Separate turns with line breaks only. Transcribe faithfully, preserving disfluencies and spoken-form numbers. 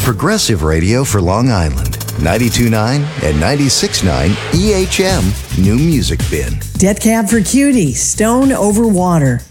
progressive radio for Long Island. ninety-two point nine and ninety-six point nine E H M New Music Bin.
Dead Cab for Cutie, Stone Over Water.